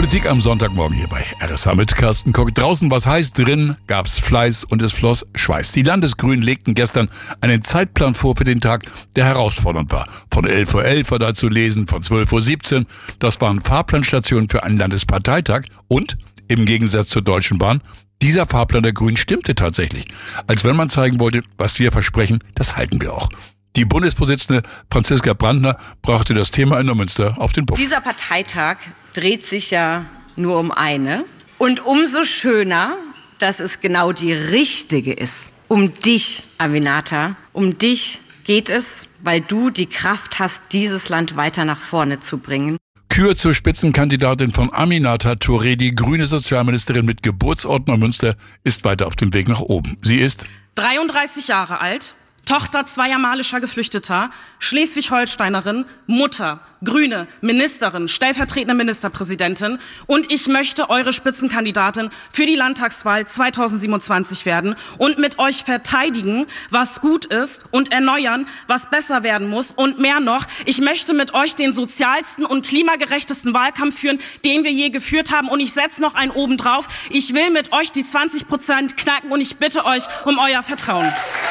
Politik am Sonntagmorgen hier bei RSH mit Carsten Koch. Draußen was heiß, drin gab's Fleiß und es floss Schweiß. Die Landesgrünen legten gestern einen Zeitplan vor für den Tag, der herausfordernd war. Von 11:11 Uhr war da zu lesen, von 12:17 Uhr. Das waren Fahrplanstationen für einen Landesparteitag und im Gegensatz zur Deutschen Bahn, dieser Fahrplan der Grünen stimmte tatsächlich. Als wenn man zeigen wollte, was wir versprechen, das halten wir auch. Die Bundesvorsitzende Franziska Brandner brachte das Thema in Neumünster auf den Punkt. Dieser Parteitag dreht sich ja nur um eine. Und umso schöner, dass es genau die richtige ist. Um dich, Aminata, um dich geht es, weil du die Kraft hast, dieses Land weiter nach vorne zu bringen. Kür zur Spitzenkandidatin von Aminata Touré, die grüne Sozialministerin mit Geburtsort Neumünster, ist weiter auf dem Weg nach oben. Sie ist 33 Jahre alt, Tochter zweier malischer Geflüchteter, Schleswig-Holsteinerin, Mutter, Grüne, Ministerin, stellvertretende Ministerpräsidentin und ich möchte eure Spitzenkandidatin für die Landtagswahl 2027 werden und mit euch verteidigen, was gut ist und erneuern, was besser werden muss und mehr noch, ich möchte mit euch den sozialsten und klimagerechtesten Wahlkampf führen, den wir je geführt haben und ich setze noch einen oben drauf. Ich will mit euch die 20% knacken und ich bitte euch um euer Vertrauen.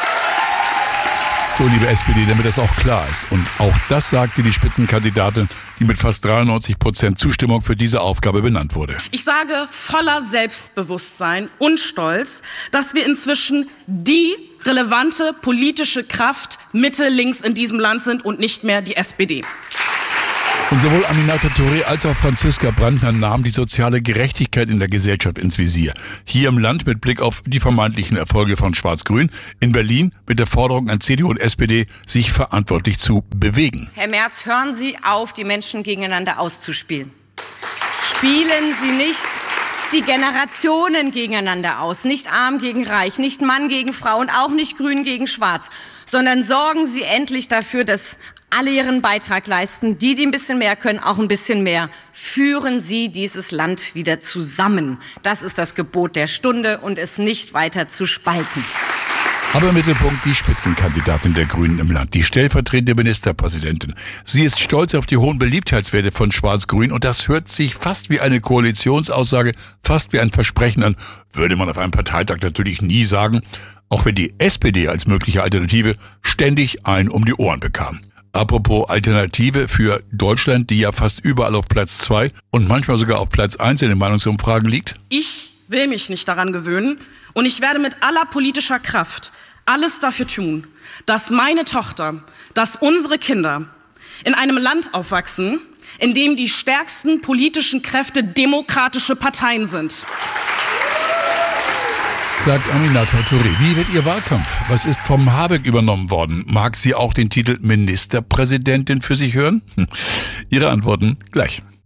So, liebe SPD, damit das auch klar ist. Und auch das sagte die Spitzenkandidatin, die mit fast 93% Zustimmung für diese Aufgabe benannt wurde. Ich sage voller Selbstbewusstsein und Stolz, dass wir inzwischen die relevante politische Kraft Mitte, links in diesem Land sind und nicht mehr die SPD. Und sowohl Aminata Touré als auch Franziska Brandner nahmen die soziale Gerechtigkeit in der Gesellschaft ins Visier. Hier im Land mit Blick auf die vermeintlichen Erfolge von Schwarz-Grün, in Berlin mit der Forderung an CDU und SPD, sich verantwortlich zu bewegen. Herr Merz, hören Sie auf, die Menschen gegeneinander auszuspielen. Spielen Sie nicht die Generationen gegeneinander aus. Nicht arm gegen reich, nicht Mann gegen Frau und auch nicht grün gegen schwarz, sondern sorgen Sie endlich dafür, dass alle ihren Beitrag leisten, die ein bisschen mehr können, auch ein bisschen mehr. Führen Sie dieses Land wieder zusammen. Das ist das Gebot der Stunde und es nicht weiter zu spalten. Aber im Mittelpunkt die Spitzenkandidatin der Grünen im Land, die stellvertretende Ministerpräsidentin. Sie ist stolz auf die hohen Beliebtheitswerte von Schwarz-Grün und das hört sich fast wie eine Koalitionsaussage, fast wie ein Versprechen an, würde man auf einem Parteitag natürlich nie sagen, auch wenn die SPD als mögliche Alternative ständig einen um die Ohren bekam. Apropos Alternative für Deutschland, die ja fast überall auf Platz 2 und manchmal sogar auf Platz 1 in den Meinungsumfragen liegt. Ich will mich nicht daran gewöhnen und ich werde mit aller politischer Kraft alles dafür tun, dass meine Tochter, dass unsere Kinder in einem Land aufwachsen, in dem die stärksten politischen Kräfte demokratische Parteien sind. Sagt Aminata Touré. Wie wird ihr Wahlkampf? Was ist vom Habeck übernommen worden? Mag sie auch den Titel Ministerpräsidentin für sich hören? Ihre Antworten gleich.